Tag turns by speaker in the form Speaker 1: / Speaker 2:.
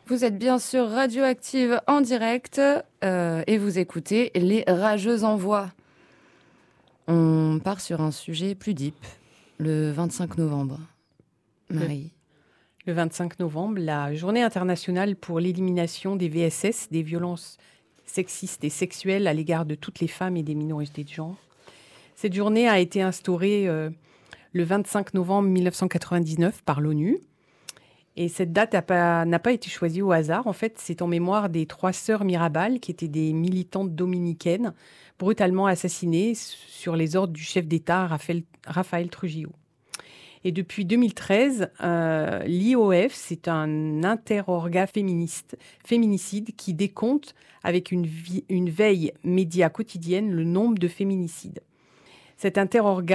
Speaker 1: Vous êtes bien sûr Radioactive en direct et vous écoutez Les Rageuses en Voix. On part sur un sujet plus deep, le 25 novembre. Marie.
Speaker 2: Le 25 novembre, la journée internationale pour l'élimination des VSS, des violences sexistes et sexuelles à l'égard de toutes les femmes et des minorités de genre. Cette journée a été instaurée le 25 novembre 1999 par l'ONU. Et cette date n'a pas été choisie au hasard. En fait, c'est en mémoire des 3 sœurs Mirabal, qui étaient des militantes dominicaines, brutalement assassinées sur les ordres du chef d'État Rafael Trujillo. Et depuis 2013, l'IOF, c'est un interorga féminicide qui décompte avec une veille média quotidienne le nombre de féminicides. Cet interorga